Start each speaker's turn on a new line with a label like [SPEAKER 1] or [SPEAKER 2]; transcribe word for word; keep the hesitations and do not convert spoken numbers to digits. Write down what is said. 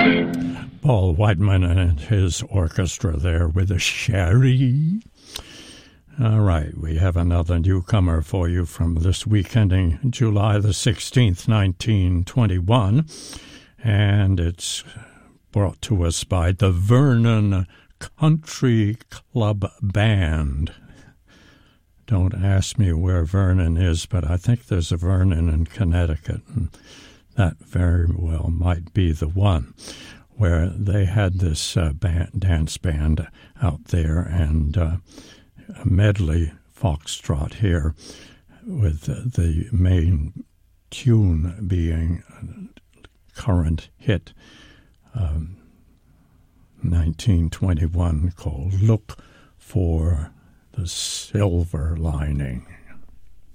[SPEAKER 1] Paul Whiteman and his orchestra there with a Sherry. All right, we have another newcomer for you from this week ending July the sixteenth, nineteen twenty-one, and it's brought to us by the Vernon Country Club Band. Don't ask me where Vernon is, but I think there's a Vernon in Connecticut, and that very well might be the one, where they had this uh, band, dance band out there, and uh, a medley foxtrot here, with uh, the main tune being a current hit, um, nineteen twenty-one, called Look for the Silver Lining.